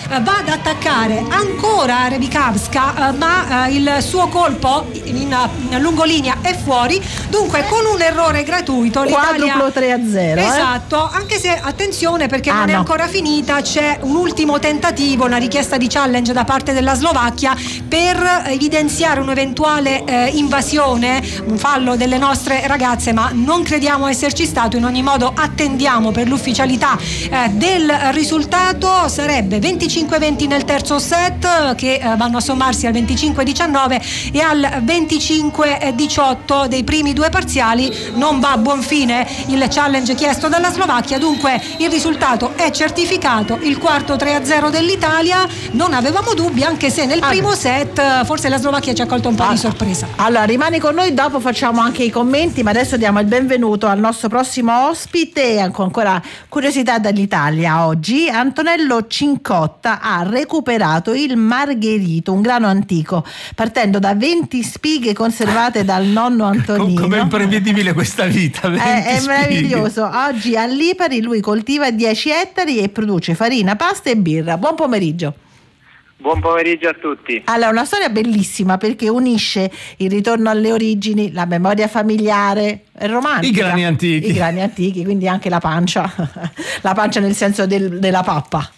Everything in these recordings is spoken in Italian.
va ad attaccare ancora Rebikavska, ma il suo colpo in lungolinea è fuori, dunque con un errore gratuito l'Italia quadruplo 3-0. Esatto, anche se attenzione perché non è ancora finita, c'è un ultimo tentativo, una richiesta di challenge da parte della Slovacchia per evidenziare un'eventuale invasione, un fallo delle nostre ragazze, ma non crediamo esserci stato. In ogni modo attendiamo per l'ufficialità del risultato. Sarebbe 25-20 nel terzo set, che vanno a sommarsi al 25-19 e al 25-18 dei primi due parziali. Non va a buon fine il challenge chiesto dalla Slovacchia, dunque il risultato è certificato, il quarto 3-0 dell'Italia. Non avevamo dubbi, anche se nel primo set forse la Slovacchia ci ha colto un po' di sorpresa. Allora rimani con noi, dopo facciamo anche i commenti, ma adesso diamo il benvenuto al nostro prossimo ospite. Ancora curiosità dall'Italia oggi. Antonello Cincotta ha recuperato il Margherito, un grano antico, partendo da 20 spighe conservate dal nonno Antonino. Com'è imprevedibile questa vita, è meraviglioso. Oggi a Lipari lui coltiva 10 ettari e produce farina, pasta e birra. Buon pomeriggio. Buon pomeriggio a tutti. Allora, una storia bellissima perché unisce il ritorno alle origini, la memoria familiare, romantica, i grani antichi, quindi anche la pancia la pancia nel senso della pappa.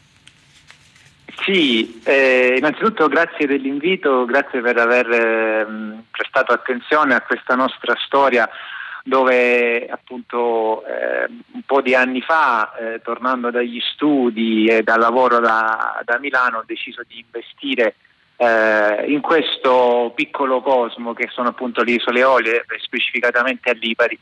Sì, innanzitutto grazie dell'invito, grazie per aver prestato attenzione a questa nostra storia, dove appunto un po' di anni fa, tornando dagli studi e dal lavoro da Milano, ho deciso di investire in questo piccolo cosmo che sono appunto le Isole Eolie, specificatamente a Lipari.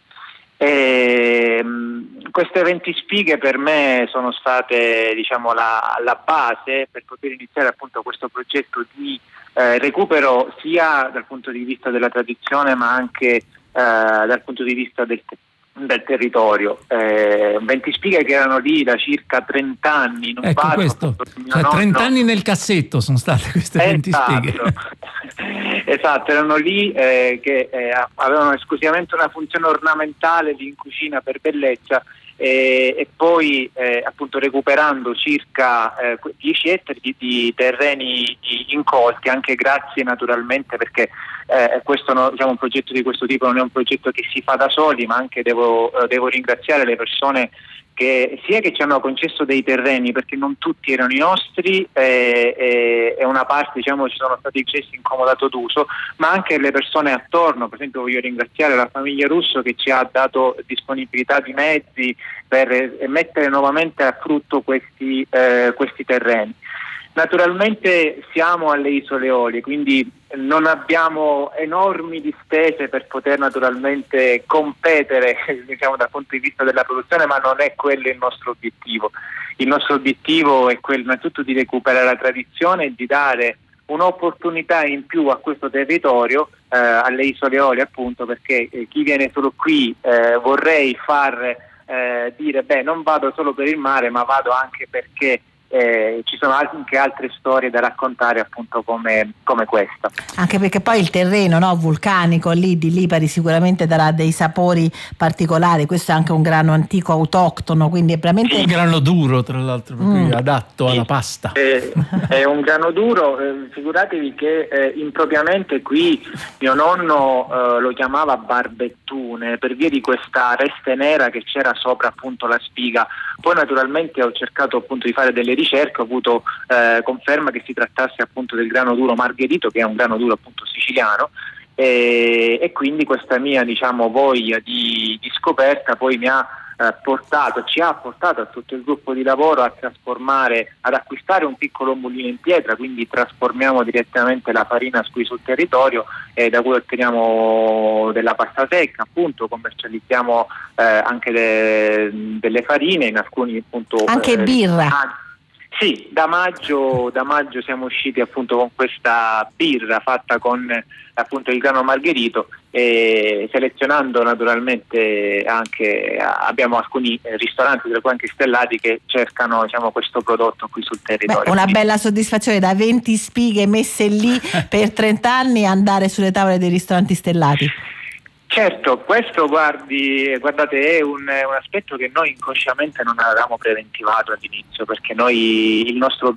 Queste 20 spighe per me sono state, diciamo, la base per poter iniziare appunto questo progetto di recupero, sia dal punto di vista della tradizione ma anche dal punto di vista del territorio. 20 spighe che erano lì da circa 30 anni. Ecco questo, cioè 30 anni nel cassetto sono state queste 20 spighe. Esatto, erano lì che avevano esclusivamente una funzione ornamentale lì in cucina per bellezza, e poi appunto recuperando circa 10 ettari di terreni incolti, anche grazie naturalmente perché questo diciamo, un progetto di questo tipo non è un progetto che si fa da soli, ma anche devo ringraziare le persone che ci hanno concesso dei terreni, perché non tutti erano i nostri, e una parte, diciamo, ci sono stati concessi in comodato d'uso, ma anche le persone attorno. Per esempio voglio ringraziare la famiglia Russo che ci ha dato disponibilità di mezzi per mettere nuovamente a frutto questi terreni. Naturalmente siamo alle Isole Eolie, quindi non abbiamo enormi distese per poter naturalmente competere, diciamo, dal punto di vista della produzione, ma non è quello il nostro obiettivo. Il nostro obiettivo è quello innanzitutto di recuperare la tradizione e di dare un'opportunità in più a questo territorio, alle Isole Eolie appunto, perché chi viene solo qui vorrei far dire non vado solo per il mare, ma vado anche perché ci sono anche altre storie da raccontare appunto come questa. Anche perché poi il terreno vulcanico lì di Lipari sicuramente darà dei sapori particolari. Questo è anche un grano antico autoctono, quindi è veramente il grano duro, tra l'altro, adatto alla pasta. È un grano duro, figuratevi che impropriamente qui mio nonno lo chiamava barbettune per via di questa reste nera che c'era sopra appunto la spiga. Poi naturalmente ho cercato appunto di fare delle ricerche, ho avuto conferma che si trattasse appunto del grano duro Margherito, che è un grano duro appunto siciliano, e quindi questa mia, diciamo, voglia di scoperta poi ci ha portato a tutto il gruppo di lavoro ad acquistare un piccolo mulino in pietra, quindi trasformiamo direttamente la farina qui sul territorio, da cui otteniamo della pasta secca, appunto commercializziamo anche delle farine, in alcuni appunto anche birra. Sì, da maggio siamo usciti appunto con questa birra fatta con appunto il grano Margherito, e selezionando naturalmente anche abbiamo alcuni ristoranti, tra cui anche stellati, che cercano, diciamo, questo prodotto qui sul territorio. Una bella soddisfazione, da 20 spighe messe lì per 30 anni andare sulle tavole dei ristoranti stellati. Certo, questo guardate è un aspetto che noi inconsciamente non avevamo preventivato all'inizio, perché noi il nostro